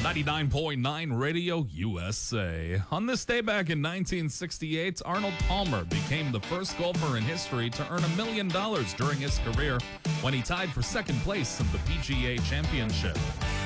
99.9 Radio USA. On this day back in 1968, Arnold Palmer became the first golfer in history to earn $1 million during his career when he tied for second place in the PGA Championship.